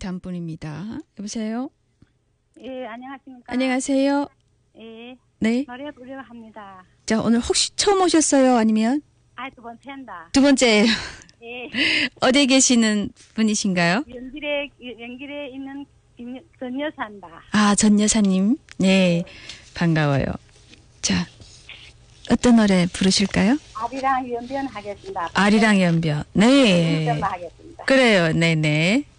단분입니다. 여보세요? 예, 안녕하십니까? 안녕하세요. 예, 네. 노래 부르려 합니다. 자, 오늘 혹시 처음 오셨어요? 아니면? 두 번째 한다. 두 번째예요. 예, 어디에 계시는 분이신가요? 연길에 있는 전 여사한다. 아, 전 여사님. 네, 반가워요. 자, 어떤 노래 부르실까요? 아리랑 연변 하겠습니다. 아리랑 연변. 네. 연변 하겠습니다. 그래요. 네네.